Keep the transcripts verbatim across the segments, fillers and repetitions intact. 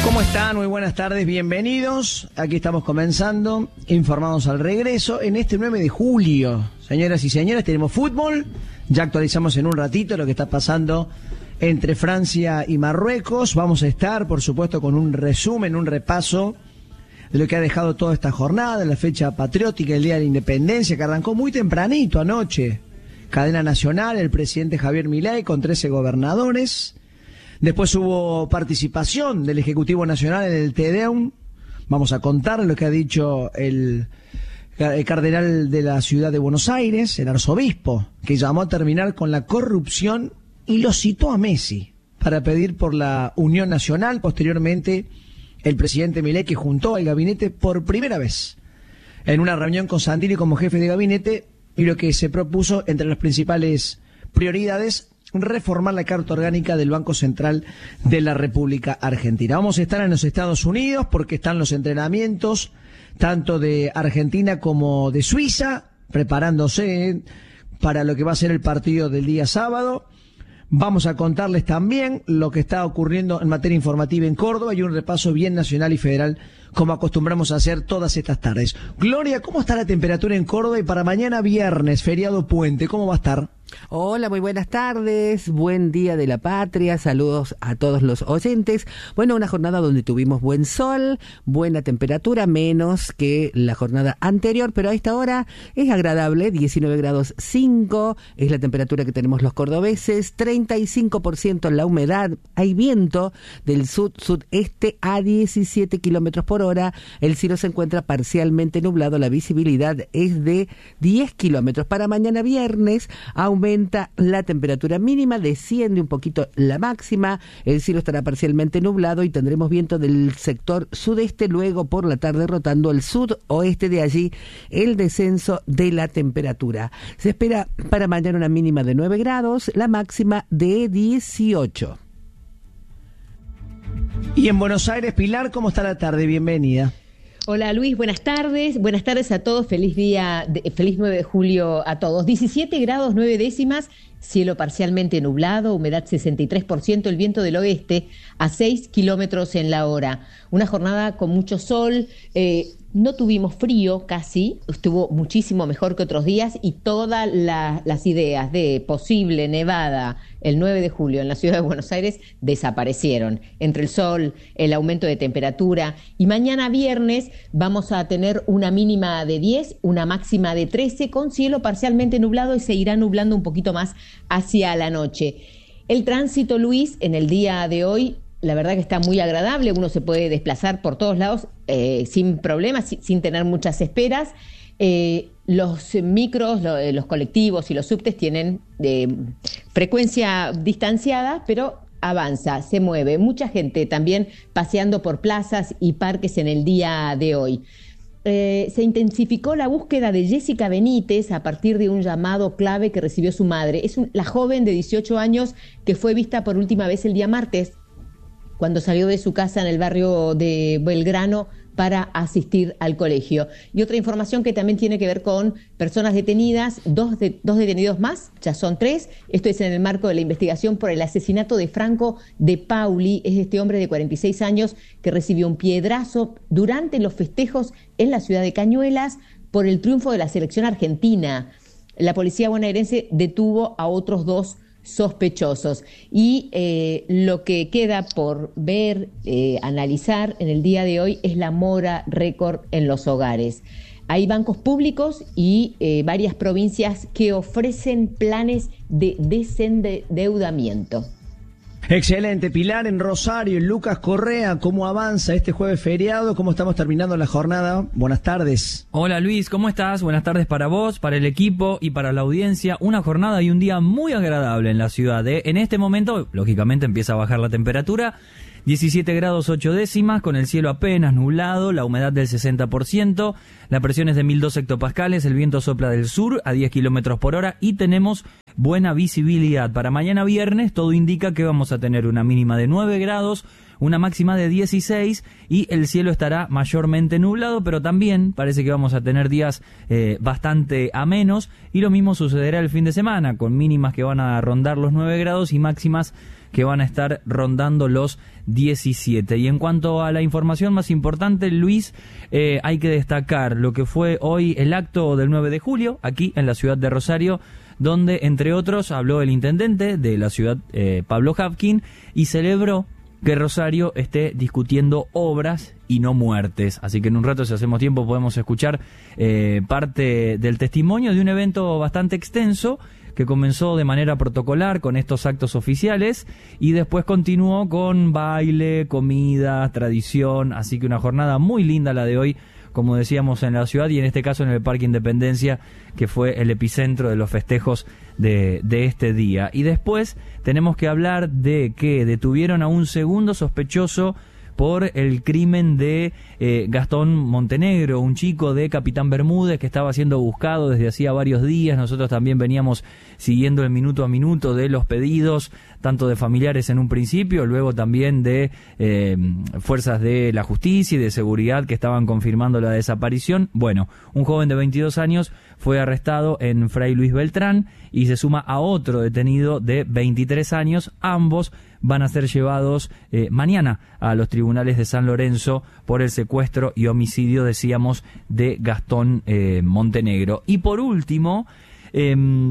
¿Cómo están? Muy buenas tardes, bienvenidos. Aquí estamos comenzando, informados al regreso, en este nueve de julio. Señoras y señores, tenemos fútbol. Ya actualizamos en un ratito lo que está pasando entre Francia y Marruecos. Vamos a estar, por supuesto, con un resumen, un repaso de lo que ha dejado toda esta jornada, la fecha patriótica, el Día de la Independencia, que arrancó muy tempranito anoche. Cadena nacional, el presidente Javier Milei con trece gobernadores. Después hubo participación del Ejecutivo Nacional en el Te Deum. Vamos a contar lo que ha dicho el, el cardenal de la ciudad de Buenos Aires, el arzobispo, que llamó a terminar con la corrupción y lo citó a Messi para pedir por la unión nacional. Posteriormente, el presidente Milei, que juntó al gabinete por primera vez en una reunión con Santilli como jefe de gabinete, y lo que se propuso entre las principales prioridades, reformar la Carta Orgánica del Banco Central de la República Argentina. Vamos a estar en los Estados Unidos porque están los entrenamientos tanto de Argentina como de Suiza, preparándose para lo que va a ser el partido del día sábado. Vamos a contarles también lo que está ocurriendo en materia informativa en Córdoba y un repaso bien nacional y federal, como acostumbramos a hacer todas estas tardes. Gloria, ¿cómo está la temperatura en Córdoba? Y para mañana viernes, feriado puente, ¿cómo va a estar? Hola, muy buenas tardes, buen día de la patria, saludos a todos los oyentes. Bueno, una jornada donde tuvimos buen sol, buena temperatura, menos que la jornada anterior, pero a esta hora es agradable, diecinueve grados cinco, es la temperatura que tenemos los cordobeses, treinta y cinco por ciento la humedad, hay viento del sud-sudeste a diecisiete kilómetros por hora, el cielo se encuentra parcialmente nublado, la visibilidad es de diez kilómetros. Para mañana viernes, aumenta la temperatura mínima, desciende un poquito la máxima, el cielo estará parcialmente nublado y tendremos viento del sector sudeste, luego por la tarde rotando al sudoeste, de allí el descenso de la temperatura. Se espera para mañana una mínima de nueve grados, la máxima de dieciocho. Y en Buenos Aires, Pilar, ¿cómo está la tarde? Bienvenida. Hola Luis, buenas tardes, buenas tardes a todos, feliz día, de, feliz nueve de julio a todos. diecisiete grados nueve décimas, cielo parcialmente nublado, humedad sesenta y tres por ciento, el viento del oeste a seis kilómetros en la hora. Una jornada con mucho sol, eh, no tuvimos frío casi, estuvo muchísimo mejor que otros días y todas la, las ideas de posible nevada el nueve de julio en la ciudad de Buenos Aires desaparecieron. Entre el sol, el aumento de temperatura, y mañana viernes vamos a tener una mínima de diez, una máxima de trece, con cielo parcialmente nublado y se irá nublando un poquito más hacia la noche. El tránsito, Luis, en el día de hoy, la verdad que está muy agradable, uno se puede desplazar por todos lados eh, sin problemas, sin, sin tener muchas esperas. Eh, los micros, lo, los colectivos y los subtes tienen eh, frecuencia distanciada, pero avanza, se mueve. Mucha gente también paseando por plazas y parques en el día de hoy. Eh, se intensificó la búsqueda de Jessica Benítez a partir de un llamado clave que recibió su madre. Es un, la joven de dieciocho años que fue vista por última vez el día martes, cuando salió de su casa en el barrio de Belgrano para asistir al colegio. Y otra información que también tiene que ver con personas detenidas, dos, de, dos detenidos más, ya son tres. Esto es en el marco de la investigación por el asesinato de Franco de Pauli. Es este hombre de cuarenta y seis años que recibió un piedrazo durante los festejos en la ciudad de Cañuelas por el triunfo de la selección argentina. La policía bonaerense detuvo a otros dos sospechosos. Y eh, lo que queda por ver, eh, analizar en el día de hoy es la mora récord en los hogares. Hay bancos públicos y eh, varias provincias que ofrecen planes de desendeudamiento. Excelente, Pilar, en Rosario, Lucas Correa, ¿cómo avanza este jueves feriado? ¿Cómo estamos terminando la jornada? Buenas tardes. Hola Luis, ¿cómo estás? Buenas tardes para vos, para el equipo y para la audiencia. Una jornada y un día muy agradable en la ciudad, ¿eh? En este momento, lógicamente, empieza a bajar la temperatura. diecisiete grados ocho décimas, con el cielo apenas nublado, la humedad del sesenta por ciento, la presión es de mil dos hectopascales, el viento sopla del sur a diez kilómetros por hora y tenemos buena visibilidad. Para mañana viernes todo indica que vamos a tener una mínima de nueve grados, una máxima de dieciséis y el cielo estará mayormente nublado, pero también parece que vamos a tener días eh, bastante amenos y lo mismo sucederá el fin de semana, con mínimas que van a rondar los nueve grados y máximas que van a estar rondando los diecisiete. Y en cuanto a la información más importante, Luis, eh, hay que destacar lo que fue hoy el acto del nueve de julio, aquí en la ciudad de Rosario, donde, entre otros, habló el intendente de la ciudad, eh, Pablo Hapkin, y celebró que Rosario esté discutiendo obras y no muertes. Así que en un rato, si hacemos tiempo, podemos escuchar eh, parte del testimonio de un evento bastante extenso que comenzó de manera protocolar con estos actos oficiales y después continuó con baile, comida, tradición. Así que una jornada muy linda la de hoy, como decíamos, en la ciudad y en este caso en el Parque Independencia, que fue el epicentro de los festejos de, de este día. Y después tenemos que hablar de que detuvieron a un segundo sospechoso por el crimen de eh, Gastón Montenegro, un chico de Capitán Bermúdez que estaba siendo buscado desde hacía varios días. Nosotros también veníamos siguiendo el minuto a minuto de los pedidos, tanto de familiares en un principio, luego también de eh, fuerzas de la justicia y de seguridad que estaban confirmando la desaparición. Bueno, un joven de veintidós años fue arrestado en Fray Luis Beltrán y se suma a otro detenido de veintitrés años. Ambos van a ser llevados eh, mañana a los tribunales de San Lorenzo por el secuestro y homicidio, decíamos, de Gastón eh, Montenegro. Y por último, eh,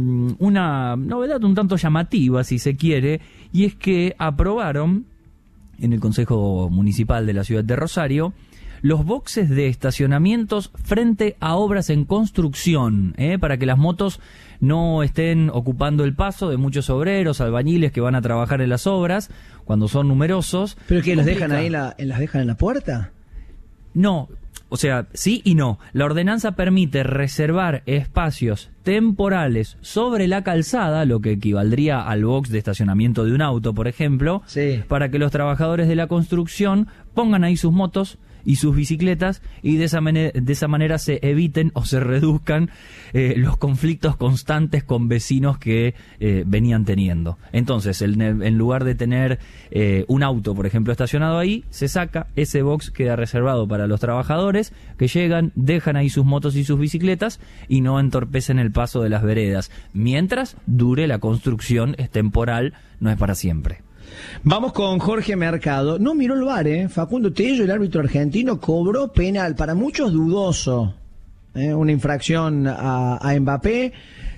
una novedad un tanto llamativa, si se quiere, y es que aprobaron en el Consejo Municipal de la ciudad de Rosario los boxes de estacionamientos frente a obras en construcción, ¿eh? para que las motos no estén ocupando el paso de muchos obreros, albañiles que van a trabajar en las obras, cuando son numerosos. ¿Pero que las dejan ahí, la, las dejan en la puerta? No, o sea, sí y no. La ordenanza permite reservar espacios temporales sobre la calzada, lo que equivaldría al box de estacionamiento de un auto, por ejemplo, sí, para que los trabajadores de la construcción pongan ahí sus motos y sus bicicletas y de esa, manera, de esa manera se eviten o se reduzcan eh, los conflictos constantes con vecinos que eh, venían teniendo. Entonces, en, en lugar de tener eh, un auto, por ejemplo, estacionado ahí, se saca, ese box queda reservado para los trabajadores que llegan, dejan ahí sus motos y sus bicicletas y no entorpecen el paso de las veredas. Mientras dure la construcción, es temporal, no es para siempre. Vamos con Jorge Mercado. No miró el V A R, ¿eh? Facundo Tello, el árbitro argentino, cobró penal, para muchos dudoso. ¿eh? Una infracción a, a Mbappé,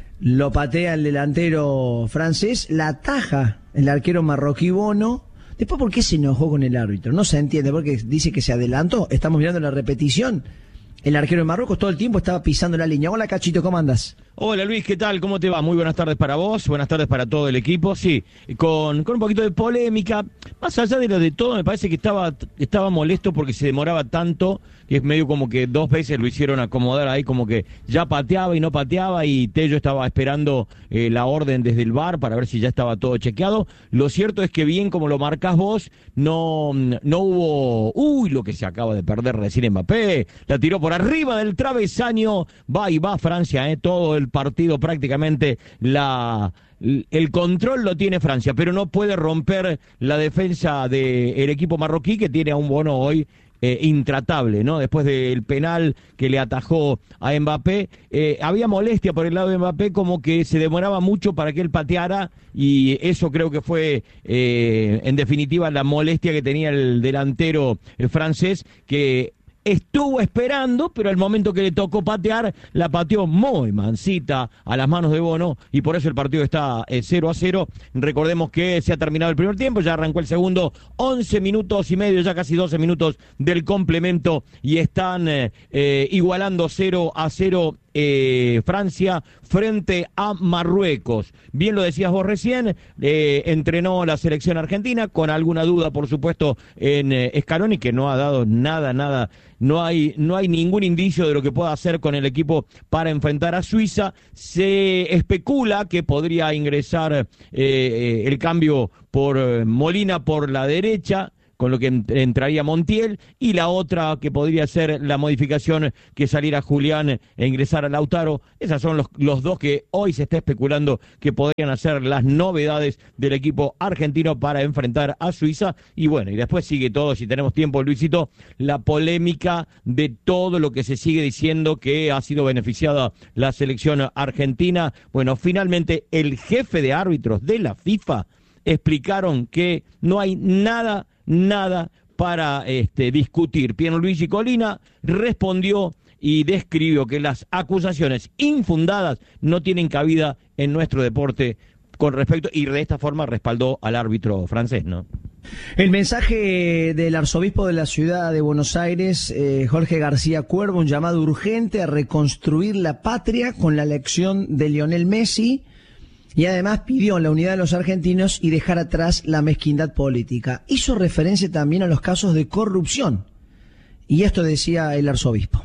lo patea el delantero francés, la ataja el arquero marroquí Bono. Después, ¿por qué se enojó con el árbitro? No se entiende, porque dice que se adelantó. Estamos mirando la repetición. El arquero de Marruecos todo el tiempo estaba pisando la línea. Hola, Cachito, ¿cómo andás? Hola Luis, ¿qué tal? ¿Cómo te va? Muy buenas tardes para vos, buenas tardes para todo el equipo. Sí, con, con un poquito de polémica. Más allá de lo de todo, me parece que estaba, estaba molesto porque se demoraba tanto, y es medio como que dos veces lo hicieron acomodar ahí, como que ya pateaba y no pateaba, y Tello estaba esperando eh, la orden desde el V A R para ver si ya estaba todo chequeado. Lo cierto es que bien como lo marcás vos, no, no hubo... Uy, lo que se acaba de perder recién Mbappé, la tiró por arriba del travesaño, va y va Francia, eh, todo el partido prácticamente, la el control lo tiene Francia, pero no puede romper la defensa del equipo marroquí, que tiene a un Bono hoy eh, intratable, ¿no? Después del penal que le atajó a Mbappé, eh, había molestia por el lado de Mbappé, como que se demoraba mucho para que él pateara, y eso creo que fue eh, en definitiva la molestia que tenía el delantero el francés, que estuvo esperando, pero al momento que le tocó patear, la pateó muy mansita a las manos de Bono, y por eso el partido está eh, cero a cero. Recordemos que se ha terminado el primer tiempo, ya arrancó el segundo, once minutos y medio, ya casi doce minutos del complemento, y están eh, eh, igualando cero a cero eh, Francia frente a Marruecos. Bien lo decías vos recién, eh, entrenó la selección argentina, con alguna duda, por supuesto, en eh, Scaloni, que no ha dado nada, nada, no hay, no hay ningún indicio de lo que pueda hacer con el equipo para enfrentar a Suiza. Se especula que podría ingresar eh, el cambio por eh, Molina por la derecha, con lo que entraría Montiel, y la otra que podría ser la modificación, que saliera Julián e ingresar a Lautaro. Esas son los, los dos que hoy se está especulando que podrían hacer las novedades del equipo argentino para enfrentar a Suiza. Y bueno, y después sigue todo, si tenemos tiempo, Luisito, la polémica de todo lo que se sigue diciendo que ha sido beneficiada la selección argentina. Bueno, finalmente el jefe de árbitros de la FIFA explicaron que no hay nada, nada para este, discutir. Pierluigi Collina respondió y describió que las acusaciones infundadas no tienen cabida en nuestro deporte con respecto, y de esta forma respaldó al árbitro francés, ¿no? El mensaje del arzobispo de la ciudad de Buenos Aires, eh, Jorge García Cuervo, un llamado urgente a reconstruir la patria con la elección de Lionel Messi, y además pidió la unidad de los argentinos y dejar atrás la mezquindad política. Hizo referencia también a los casos de corrupción, y esto decía el arzobispo.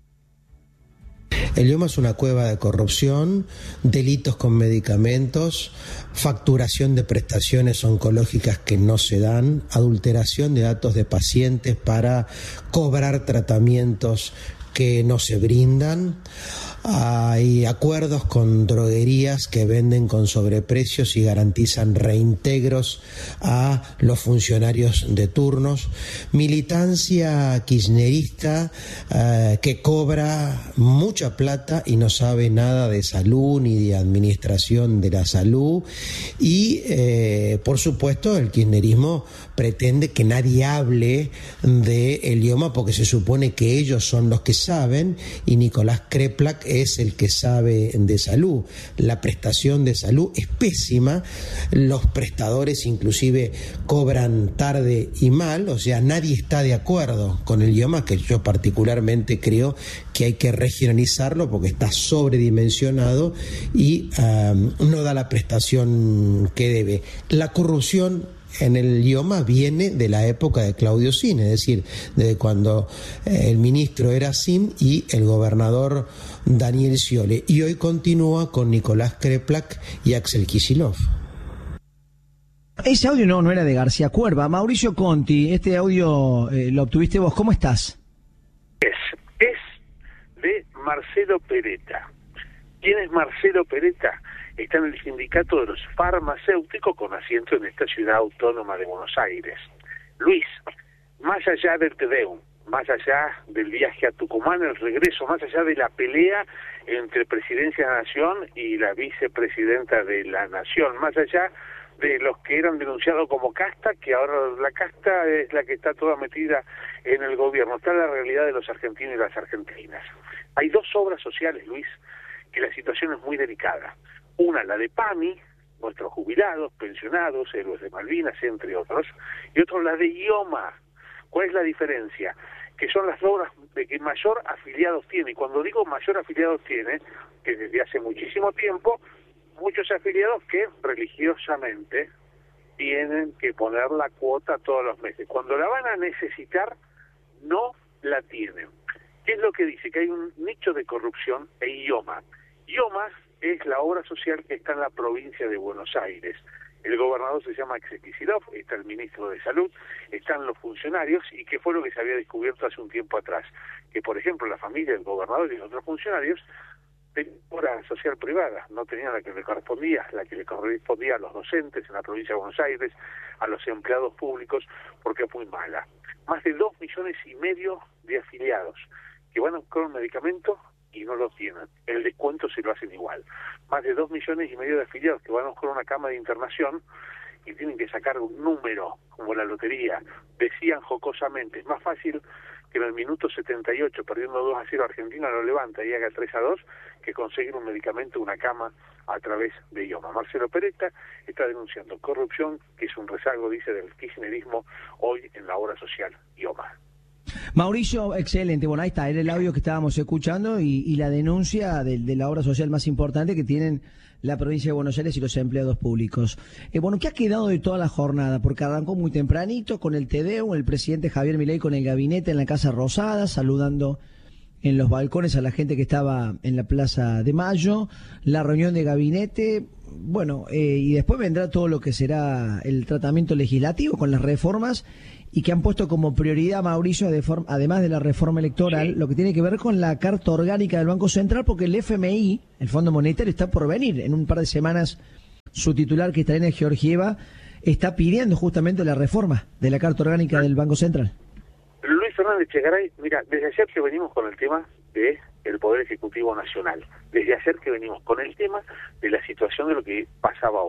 El IOMA es una cueva de corrupción, delitos con medicamentos, facturación de prestaciones oncológicas que no se dan, adulteración de datos de pacientes para cobrar tratamientos que no se brindan. Hay acuerdos con droguerías que venden con sobreprecios y garantizan reintegros a los funcionarios de turnos. Militancia kirchnerista eh, que cobra mucha plata y no sabe nada de salud ni de administración de la salud. Y, eh, por supuesto, el kirchnerismo pretende que nadie hable del IOMA porque se supone que ellos son los que saben, y Nicolás Kreplak es el que sabe de salud. La prestación de salud es pésima, los prestadores inclusive cobran tarde y mal, o sea, nadie está de acuerdo con el IOMA, que yo particularmente creo que hay que regionalizarlo porque está sobredimensionado y um, no da la prestación que debe. La corrupción en el IOMA viene de la época de Claudio Zin, es decir, de cuando el ministro era Zin y el gobernador Daniel Sciole, y hoy continúa con Nicolás Kreplak y Axel Kicillof. Ese audio no, no era de García Cuerva. Mauricio Conti, este audio eh, lo obtuviste vos, ¿cómo estás? Es, es de Marcelo Peretta. ¿Quién es Marcelo Peretta? Está en el sindicato de los farmacéuticos con asiento en esta ciudad autónoma de Buenos Aires. Luis, más allá del Te Deum, más allá del viaje a Tucumán, el regreso, más allá de la pelea entre Presidencia de la Nación y la Vicepresidenta de la Nación, más allá de los que eran denunciados como casta, que ahora la casta es la que está toda metida en el gobierno, está la realidad de los argentinos y las argentinas. Hay dos obras sociales, Luis, que la situación es muy delicada. Una, la de PAMI, nuestros jubilados, pensionados, héroes de Malvinas, entre otros, y otra, la de IOMA. ¿Cuál es la diferencia? Que son las obras de que mayor afiliados tiene, y cuando digo mayor afiliados tiene, que desde hace muchísimo tiempo, muchos afiliados que religiosamente tienen que poner la cuota todos los meses. Cuando la van a necesitar, no la tienen. ¿Qué es lo que dice? Que hay un nicho de corrupción en IOMA. IOMA es la obra social que está en la provincia de Buenos Aires. El gobernador se llama Axel Kicillof, está el ministro de Salud, están los funcionarios, y que fue lo que se había descubierto hace un tiempo atrás, que por ejemplo la familia del gobernador y otros funcionarios tenían obra social privada, no tenían la que le correspondía, la que le correspondía a los docentes en la provincia de Buenos Aires, a los empleados públicos, porque es muy mala. Más de dos millones y medio de afiliados que van a buscar un medicamento y no lo tienen. El descuento se lo hacen igual. Más de dos millones y medio de afiliados que van a buscar una cama de internación y tienen que sacar un número, como la lotería. Decían jocosamente, es más fácil que en el minuto setenta y ocho, perdiendo dos a cero, Argentina lo levanta y haga tres a dos, que conseguir un medicamento, una cama, a través de IOMA. Marcelo Peretta está denunciando corrupción, que es un rezago, dice, del kirchnerismo hoy en la obra social IOMA. Mauricio, excelente. Bueno, ahí está, era el audio que estábamos escuchando y, y la denuncia de, de la obra social más importante que tienen la provincia de Buenos Aires y los empleados públicos. Eh, bueno, ¿qué ha quedado de toda la jornada? Porque arrancó muy tempranito con el Te Deum, el presidente Javier Milei con el gabinete en la Casa Rosada, saludando en los balcones a la gente que estaba en la Plaza de Mayo, la reunión de gabinete, bueno, eh, y después vendrá todo lo que será el tratamiento legislativo con las reformas, y que han puesto como prioridad, Mauricio, de forma, además de la reforma electoral, sí, lo que tiene que ver con la Carta Orgánica del Banco Central, porque el F M I, el Fondo Monetario, está por venir. En un par de semanas, su titular, Kristalina Georgieva, está pidiendo justamente la reforma de la Carta Orgánica del Banco Central. Luis Fernández Chegaray, mira, desde ayer que venimos con el tema de el Poder Ejecutivo Nacional, desde ayer que venimos con el tema de la situación de lo que pasaba hoy.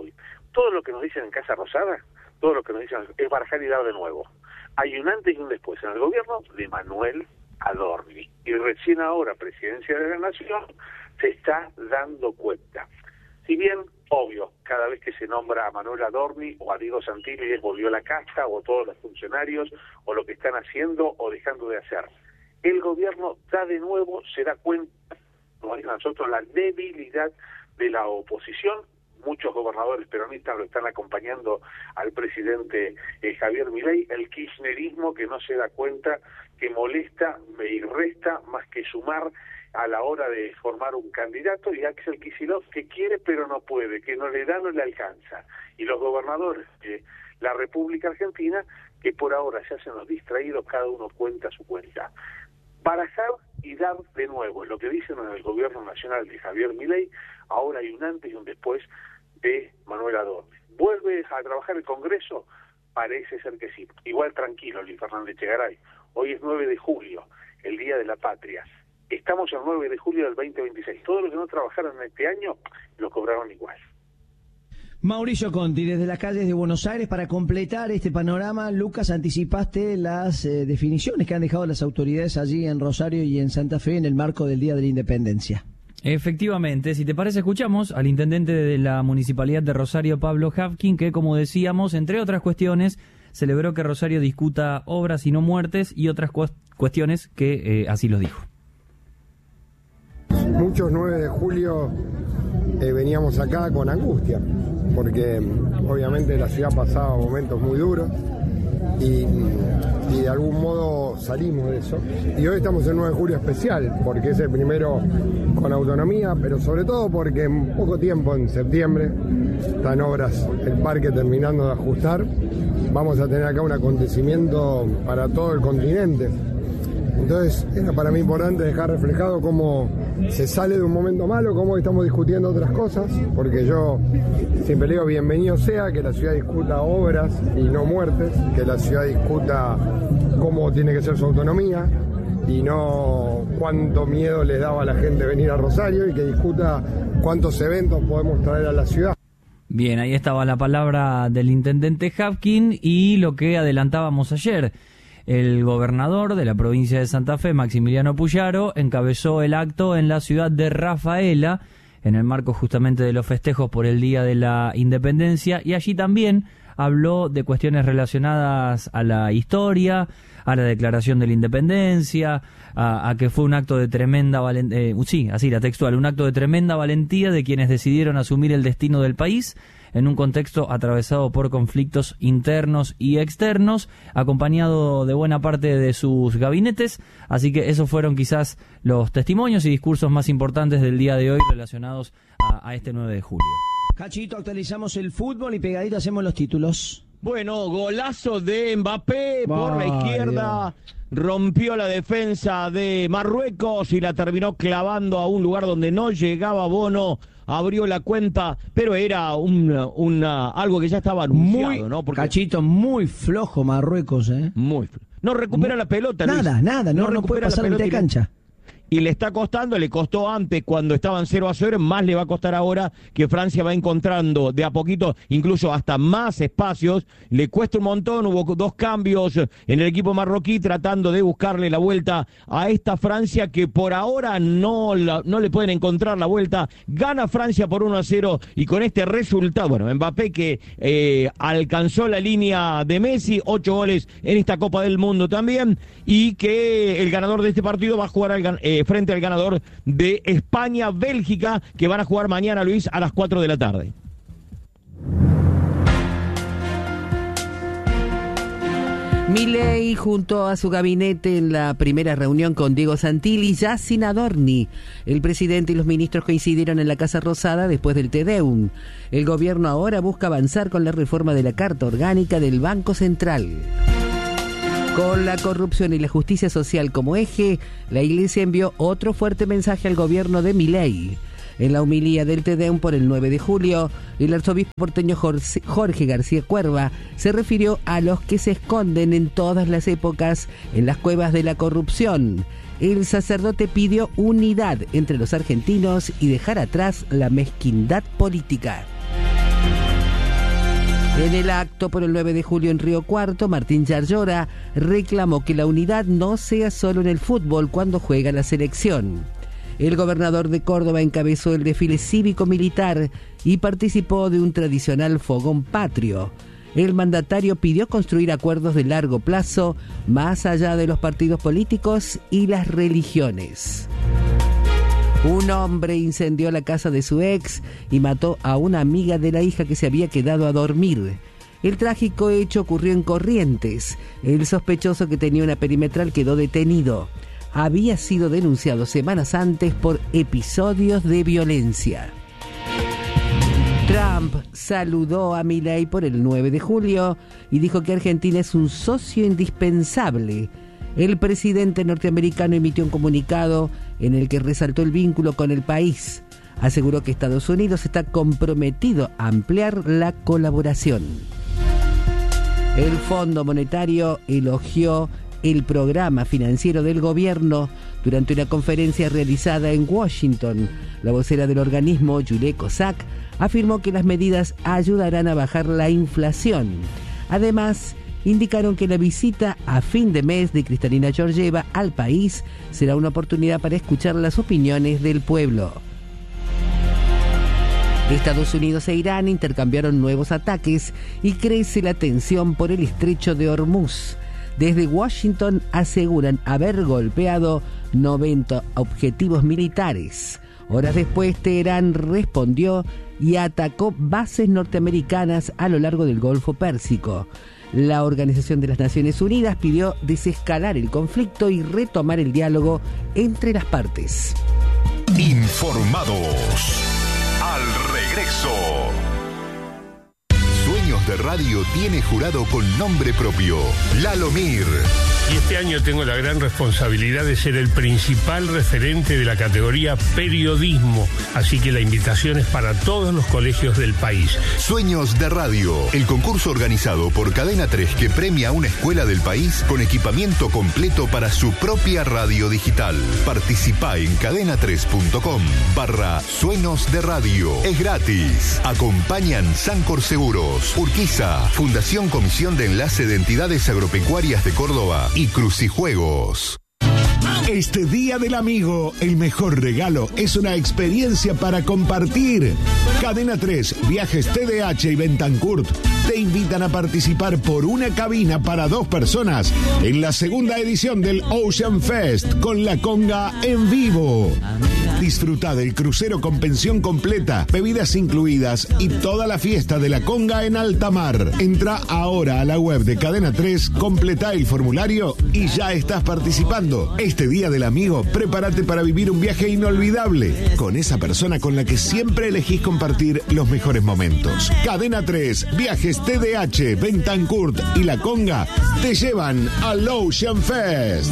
todo lo que nos dicen en Casa Rosada, todo lo que nos dicen es barajar y dar de nuevo. Hay un antes y un después en el gobierno de Manuel Adorni. Y recién ahora, Presidencia de la Nación, se está dando cuenta. Si bien, obvio, cada vez que se nombra a Manuel Adorni o a Diego Santilli les volvió la casta, o todos los funcionarios, o lo que están haciendo o dejando de hacer. El gobierno da de nuevo, se da cuenta, como dicen nosotros, la debilidad de la oposición. Muchos gobernadores peronistas lo están acompañando al presidente eh, Javier Milei, el kirchnerismo que no se da cuenta que molesta y resta más que sumar a la hora de formar un candidato, y Axel Kicillof que quiere pero no puede, que no le da, no le alcanza. Y los gobernadores de la República Argentina, que por ahora se hacen los distraídos, cada uno cuenta su cuenta. Barajar y dar de nuevo, es lo que dicen en el gobierno nacional de Javier Milei. Ahora hay un antes y un después de Manuel Adorni. ¿Vuelve a trabajar el Congreso? Parece ser que sí. Igual tranquilo, Luis Fernández Chegaray. Hoy es nueve de julio, el Día de la Patria. Estamos el nueve de julio del veinte veintiséis. Todos los que no trabajaron en este año lo cobraron igual. Mauricio Conti, desde las calles de Buenos Aires, para completar este panorama, Lucas, anticipaste las eh, definiciones que han dejado las autoridades allí en Rosario y en Santa Fe en el marco del Día de la Independencia. Efectivamente, si te parece, escuchamos al intendente de la Municipalidad de Rosario, Pablo Havkin, que, como decíamos, entre otras cuestiones, celebró que Rosario discuta obras y no muertes, y otras cu- cuestiones que eh, así lo dijo. Muchos nueve de julio eh, veníamos acá con angustia, porque obviamente la ciudad pasaba momentos muy duros y, y de algún modo salimos de eso. Y hoy estamos en nueve de julio especial, porque es el primero con autonomía, pero sobre todo porque en poco tiempo, en septiembre, están obras el parque terminando de ajustar. Vamos a tener acá un acontecimiento para todo el continente. Entonces era para mí importante dejar reflejado cómo se sale de un momento malo, cómo estamos discutiendo otras cosas, porque yo siempre le digo bienvenido sea que la ciudad discuta obras y no muertes, que la ciudad discuta cómo tiene que ser su autonomía y no cuánto miedo les daba a la gente venir a Rosario, y que discuta cuántos eventos podemos traer a la ciudad. Bien, ahí estaba la palabra del intendente Havkin y lo que adelantábamos ayer. El gobernador de la provincia de Santa Fe, Maximiliano Puyaro, encabezó el acto en la ciudad de Rafaela, en el marco justamente de los festejos por el Día de la Independencia, y allí también habló de cuestiones relacionadas a la historia, a la Declaración de la Independencia, a, a que fue un acto de tremenda valentía, eh, sí, así la textual, un acto de tremenda valentía de quienes decidieron asumir el destino del país en un contexto atravesado por conflictos internos y externos, acompañado de buena parte de sus gabinetes. Así que esos fueron quizás los testimonios y discursos más importantes del día de hoy relacionados a, a este nueve de julio. Cachito, actualizamos el fútbol y pegadito hacemos los títulos. Bueno, golazo de Mbappé por la izquierda, rompió la defensa de Marruecos y la terminó clavando a un lugar donde no llegaba Bono, abrió la cuenta, pero era un, una, algo que ya estaba anunciado, muy, ¿no? Porque Cachito, muy flojo Marruecos, ¿eh? Muy flojo. No recupera muy, la pelota, Luis. Nada, nada, no, no, no puede pasar la mitad de cancha. Y le está costando, le costó antes cuando estaban cero a cero, más le va a costar ahora que Francia va encontrando de a poquito, incluso hasta más espacios. Le cuesta un montón, hubo dos cambios en el equipo marroquí tratando de buscarle la vuelta a esta Francia que por ahora no, la, no le pueden encontrar la vuelta. Gana Francia por uno a cero y con este resultado, bueno, Mbappé que eh, alcanzó la línea de Messi, ocho goles en esta Copa del Mundo también, y que el ganador de este partido va a jugar al eh, frente al ganador de España-Bélgica, que van a jugar mañana, Luis, a las cuatro de la tarde. Milei junto a su gabinete en la primera reunión con Diego Santilli, ya sin Adorni. El presidente y los ministros coincidieron en la Casa Rosada después del Te Deum. El gobierno ahora busca avanzar con la reforma de la Carta Orgánica del Banco Central. Con la corrupción y la justicia social como eje, la Iglesia envió otro fuerte mensaje al gobierno de Milei. En la homilía del Te Deum por el nueve de julio, el arzobispo porteño Jorge García Cuerva se refirió a los que se esconden en todas las épocas en las cuevas de la corrupción. El sacerdote pidió unidad entre los argentinos y dejar atrás la mezquindad política. En el acto por el nueve de julio en Río Cuarto, Martín Yarlora reclamó que la unidad no sea solo en el fútbol cuando juega la selección. El gobernador de Córdoba encabezó el desfile cívico-militar y participó de un tradicional fogón patrio. El mandatario pidió construir acuerdos de largo plazo más allá de los partidos políticos y las religiones. Un hombre incendió la casa de su ex y mató a una amiga de la hija que se había quedado a dormir. El trágico hecho ocurrió en Corrientes. El sospechoso, que tenía una perimetral, quedó detenido. Había sido denunciado semanas antes por episodios de violencia. Trump saludó a Milei por el nueve de julio y dijo que Argentina es un socio indispensable. El presidente norteamericano emitió un comunicado en el que resaltó el vínculo con el país. Aseguró que Estados Unidos está comprometido a ampliar la colaboración. El Fondo Monetario elogió el programa financiero del gobierno durante una conferencia realizada en Washington. La vocera del organismo, Julie Kozak, afirmó que las medidas ayudarán a bajar la inflación. Además, indicaron que la visita a fin de mes de Kristalina Georgieva al país será una oportunidad para escuchar las opiniones del pueblo. Estados Unidos e Irán intercambiaron nuevos ataques y crece la tensión por el estrecho de Hormuz. Desde Washington aseguran haber golpeado noventa objetivos militares. Horas después, Teherán respondió y atacó bases norteamericanas a lo largo del Golfo Pérsico. La Organización de las Naciones Unidas pidió desescalar el conflicto y retomar el diálogo entre las partes. Informados. Al regreso. Sueños de Radio tiene jurado con nombre propio, Lalo Mir. Y este año tengo la gran responsabilidad de ser el principal referente de la categoría periodismo, así que la invitación es para todos los colegios del país. Sueños de Radio, el concurso organizado por Cadena tres que premia a una escuela del país con equipamiento completo para su propia radio digital. Participá en cadena tres punto com barra Sueños de Radio. Es gratis. Acompañan Sancor Seguros, Urquiza, Fundación Comisión de Enlace de Entidades Agropecuarias de Córdoba y Crucijuegos. Este Día del Amigo, el mejor regalo es una experiencia para compartir. Cadena tres, Viajes T D H y Bentancurt te invitan a participar por una cabina para dos personas en la segunda edición del Ocean Fest con la conga en vivo. Disfruta del crucero con pensión completa, bebidas incluidas y toda la fiesta de la conga en alta mar. Entra ahora a la web de Cadena tres, completa el formulario y ya estás participando. Este Día del Amigo, prepárate para vivir un viaje inolvidable con esa persona con la que siempre elegís compartir los mejores momentos. Cadena tres, Viajes T D H, Bentancurt y la conga te llevan al Ocean Fest.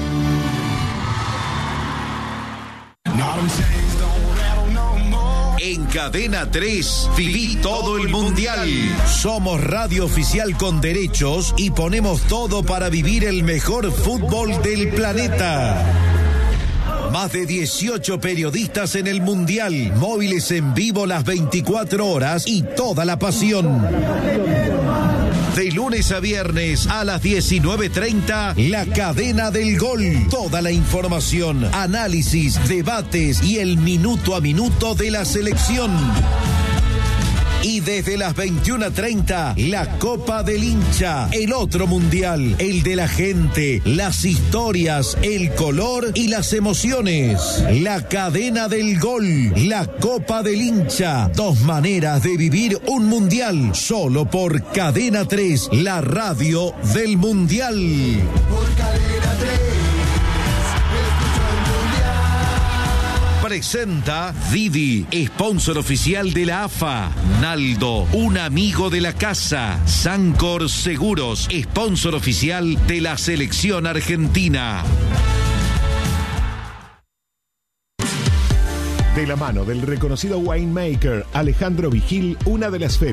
En Cadena tres, viví todo el mundial. Somos radio oficial con derechos y ponemos todo para vivir el mejor fútbol del planeta. Más de dieciocho periodistas en el mundial, móviles en vivo las veinticuatro horas y toda la pasión. De lunes a viernes a las diecinueve treinta, La Cadena del Gol. Toda la información, análisis, debates y el minuto a minuto de la selección. Y desde las veintiuna treinta, la Copa del Hincha, el otro mundial, el de la gente, las historias, el color y las emociones. La Cadena del Gol, la Copa del Hincha, dos maneras de vivir un mundial, solo por Cadena tres, la radio del mundial. Por Cadena tres. Presenta Didi, sponsor oficial de la A F A. Naldo, un amigo de la casa. Sancor Seguros, sponsor oficial de la selección argentina. De la mano del reconocido winemaker Alejandro Vigil, una de las ferias